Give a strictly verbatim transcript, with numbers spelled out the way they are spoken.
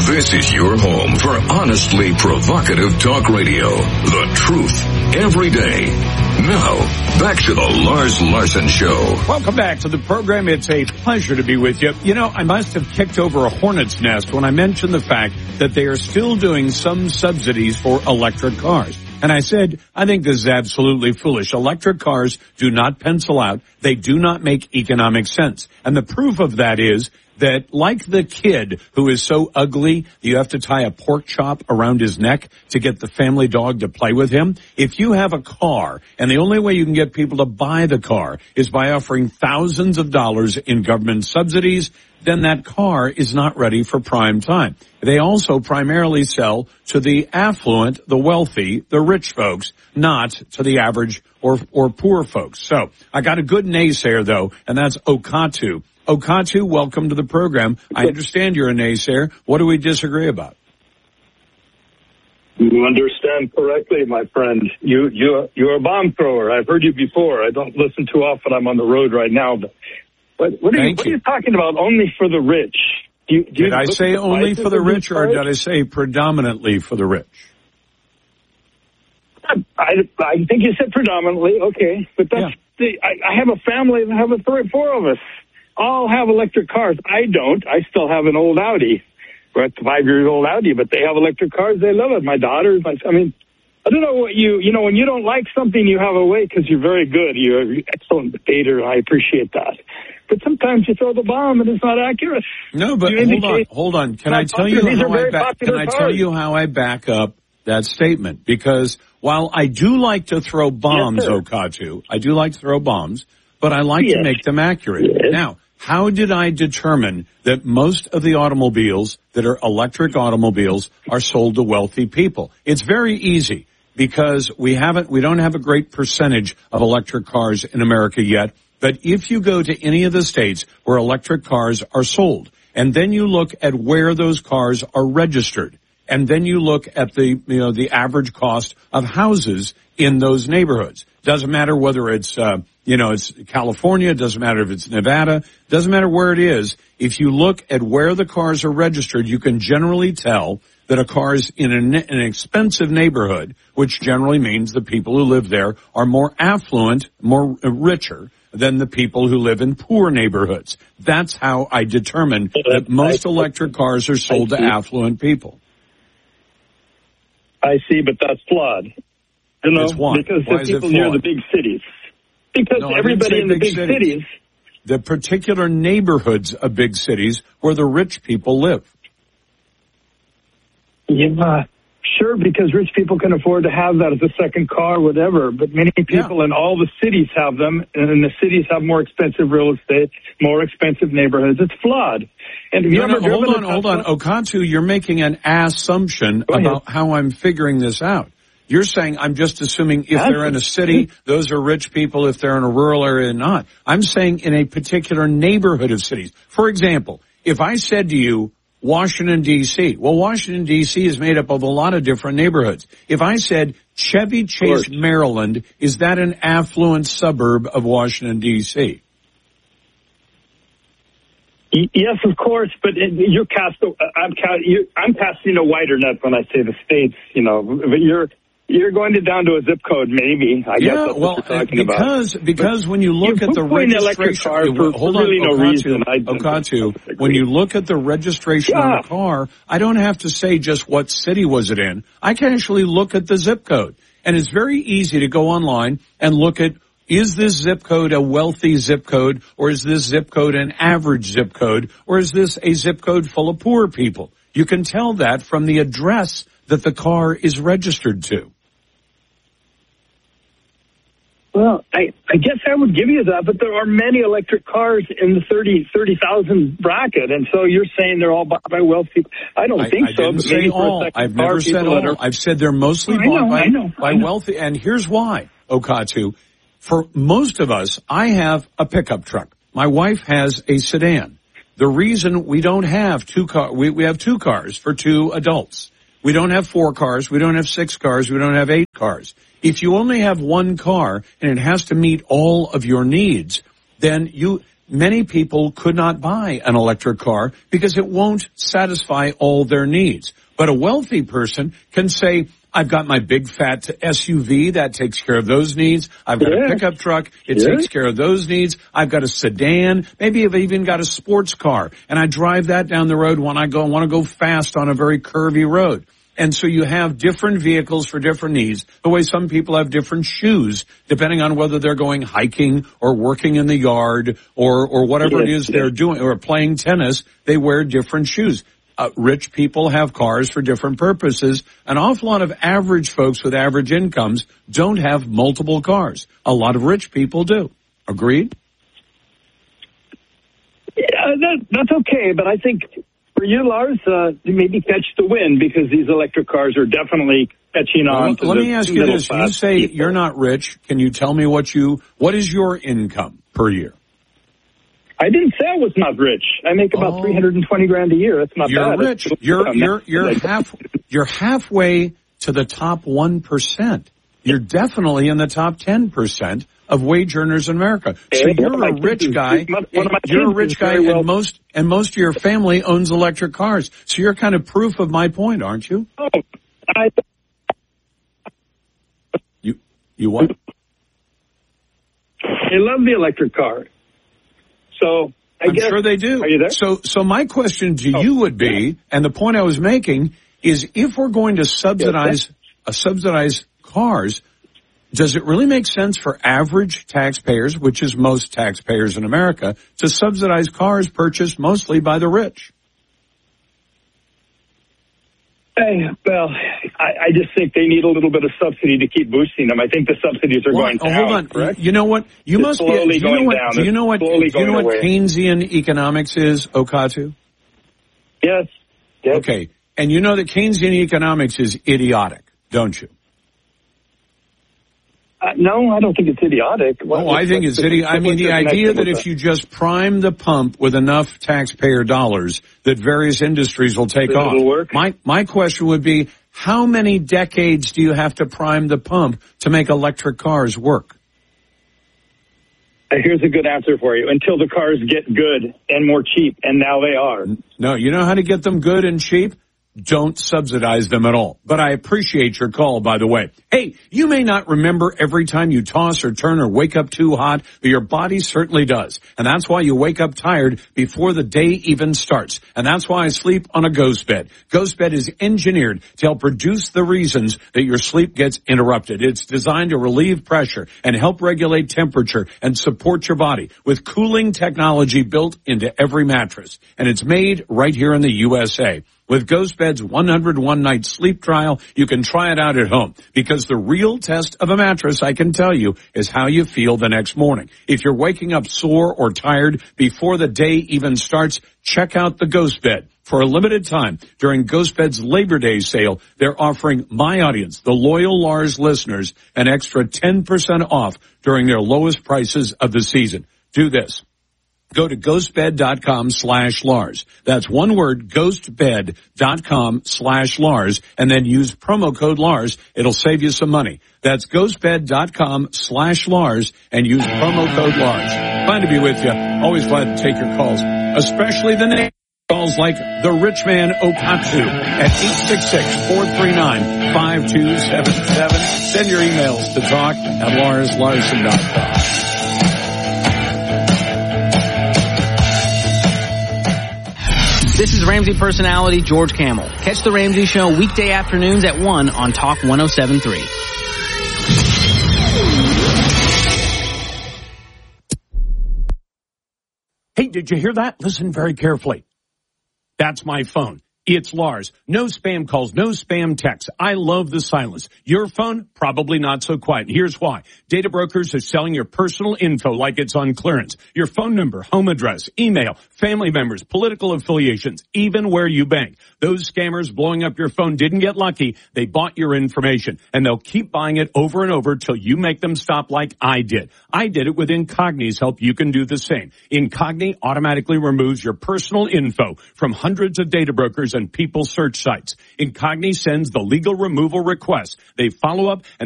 This is your home for honestly provocative talk radio. The truth every day. Now, back to the Lars Larson Show. Welcome back to the program. It's a pleasure to be with you. You know, I must have kicked over a hornet's nest when I mentioned the fact that they are still doing some subsidies for electric cars. And I said, I think this is absolutely foolish. Electric cars do not pencil out. They do not make economic sense. And the proof of that is that, like the kid who is so ugly you have to tie a pork chop around his neck to get the family dog to play with him, if you have a car and the only way you can get people to buy the car is by offering thousands of dollars in government subsidies, then that car is not ready for prime time. They also primarily sell to the affluent, the wealthy, the rich folks, not to the average or or poor folks. So I got a good naysayer, though, and that's Okatu. Okatu, welcome to the program. I understand you're a naysayer. What do we disagree about? You understand correctly, my friend. You, you, you're a bomb thrower. I've heard you before. I don't listen too often. I'm on the road right now. But what, what, are, you, what are you talking about? Only for the rich? Do you, do did I say only for the rich, or did I say predominantly for the rich? I, I, I think you said predominantly. Okay, but that's yeah. the, I, I have a family that have a three, four of us. All have electric cars. I don't. I still have an old Audi. We're at the five-year-old Audi, but they have electric cars. They love it. My daughters, my, I mean, I don't know what you, you know, when you don't like something, you have a way because you're very good. You're an excellent debater. I appreciate that. But sometimes you throw the bomb and it's not accurate. No, but hold on, hold on. Can I tell you how I back, can I tell you how I back up that statement? Because while I do like to throw bombs, yes, Okatu, I do like to throw bombs, but I like yes. to make them accurate. Yes. Now, how did I determine that most of the automobiles that are electric automobiles are sold to wealthy people? It's very easy because we haven't, we don't have a great percentage of electric cars in America yet. But if you go to any of the states where electric cars are sold, and then you look at where those cars are registered, and then you look at the, you know, the average cost of houses in those neighborhoods. Doesn't matter whether it's, uh, you know, it's California, doesn't matter if it's Nevada, doesn't matter where it is. If you look at where the cars are registered, you can generally tell that a car is in an, an expensive neighborhood, which generally means the people who live there are more affluent, more uh, richer than the people who live in poor neighborhoods. That's how I determine that most electric cars are sold to affluent people. I see, but that's flawed. You know, because Why the people near the big cities. Because no, everybody in the big cities. cities. The particular neighborhoods of big cities where the rich people live. Yeah, sure, because rich people can afford to have that as a second car, whatever. But many people yeah. in all the cities have them, and the cities have more expensive real estate, more expensive neighborhoods. It's flawed. And if you no, ever no, hold on, hold on. Okatu, you're making an assumption about how I'm figuring this out. You're saying I'm just assuming if they're in a city, those are rich people. If they're in a rural area, not. I'm saying in a particular neighborhood of cities. For example, if I said to you, Washington, D C, well, Washington, D C is made up of a lot of different neighborhoods. If I said Chevy Chase, Maryland, is that an affluent suburb of Washington, D C? Yes, of course, but you're cast. I'm, I'm casting a wider net when I say the states. You know, but you're you're going to down to a zip code, maybe. I yeah, guess that's well, what you're talking because about. because but when you look at the registration, car for, hold for really on, no Okatu, reason. I Okatu, when you look at the registration yeah. on a car, I don't have to say just what city was it in. I can actually look at the zip code, and it's very easy to go online and look at. Is this zip code a wealthy zip code, or is this zip code an average zip code, or is this a zip code full of poor people? You can tell that from the address that the car is registered to. Well, I, I guess I would give you that, but there are many electric cars in the thirty thousand bracket, and so you're saying they're all bought by wealthy people. I don't I, think I so. Didn't but say all. I've never said all. Are, I've said they're mostly I bought know, by, I know, by I know. wealthy, and here's why, Okatu. For most of us, I have a pickup truck. My wife has a sedan. The reason we don't have two car, we, we have two cars for two adults. We don't have four cars. We don't have six cars. We don't have eight cars. If you only have one car and it has to meet all of your needs, then you, many people could not buy an electric car because it won't satisfy all their needs. But a wealthy person can say, I've got my big fat S U V that takes care of those needs. I've got yeah. a pickup truck. It yeah. takes care of those needs. I've got a sedan. Maybe I've even got a sports car. And I drive that down the road when I go want to go fast on a very curvy road. And so you have different vehicles for different needs, the way some people have different shoes, depending on whether they're going hiking or working in the yard or, or whatever it is they're doing, or playing tennis, they wear different shoes. Uh, rich people have cars for different purposes. An awful lot of average folks with average incomes don't have multiple cars. A lot of rich people do. Agreed? Yeah, that, that's okay, but I think for you, Lars, uh, maybe catch the wind because these electric cars are definitely catching on. Well, to let the me ask you this. You say people. You're not rich. Can you tell me what you, what is your income per year? I didn't say I was not rich. I make about oh. three hundred twenty grand a year. That's not you're bad. Rich. It's you're you're you're half you're halfway to the top one percent. You're definitely in the top ten percent of wage earners in America. So hey, you're a rich guy. You're a rich guy, well. and most and most of your family owns electric cars. So you're kind of proof of my point, aren't you? Oh, I. You you what? I love the electric car. So I I'm guess, sure they do. Are you there? So, so my question to oh, you would be, yeah. and the point I was making is, if we're going to subsidize, yes, uh, subsidize cars, does it really make sense for average taxpayers, which is most taxpayers in America, to subsidize cars purchased mostly by the rich? Hey, well, I, I just think they need a little bit of subsidy to keep boosting them. I think the subsidies are well, going oh, down. Hold on. Correct? You know what? You it's must slowly be. Do you going know what? down. Do you know what? Slowly Do you know what away. Keynesian economics is, Okatu? Yes. yes. Okay, and you know that Keynesian economics is idiotic, don't you? Uh, no, I don't think it's idiotic. What, oh, I think it's idiotic. I mean, the idea that if you just prime the pump with enough taxpayer dollars, that various industries will take It'll off. Work. My my question would be, how many decades do you have to prime the pump to make electric cars work? Uh, here's a good answer for you. Until the cars get good and more cheap, and now they are. No, you know how to get them good and cheap? Don't subsidize them at all. But I appreciate your call, by the way. Hey, you may not remember every time you toss or turn or wake up too hot, but your body certainly does. And that's why you wake up tired before the day even starts. And that's why I sleep on a Ghost Bed. Ghost Bed is engineered to help reduce the reasons that your sleep gets interrupted. It's designed to relieve pressure and help regulate temperature and support your body with cooling technology built into every mattress. And it's made right here in the U S A. With Ghost Bed's one hundred one night sleep trial, you can try it out at home because the real test of a mattress, I can tell you, is how you feel the next morning. If you're waking up sore or tired before the day even starts, check out the Ghost Bed. For a limited time, during Ghost Bed's Labor Day sale, they're offering my audience, the loyal Lars listeners, an extra ten percent off during their lowest prices of the season. Do this. Go to ghostbed.com slash Lars. That's one word, ghostbed.com slash Lars, and then use promo code Lars. It'll save you some money. That's ghostbed.com slash Lars and use promo code Lars. Fun to be with you. Always glad to take your calls, especially the name calls like the Rich Man Okatsu at eight six six, four three nine, five two seven seven. Send your emails to talk at lars larson dot com. This is Ramsey personality George Camel. Catch the Ramsey Show weekday afternoons at one on Talk one oh seven point three. Hey, did you hear that? Listen very carefully. That's my phone. It's Lars. No spam calls, no spam texts. I love the silence. Your phone, probably not so quiet. Here's why. Data brokers are selling your personal info like it's on clearance. Your phone number, home address, email, family members, political affiliations, even where you bank. Those scammers blowing up your phone didn't get lucky. They bought your information, and they'll keep buying it over and over till you make them stop like I did. I did it with Incogni's help. You can do the same. Incogni automatically removes your personal info from hundreds of data brokers and people search sites. Incogni sends the legal removal request. They follow up and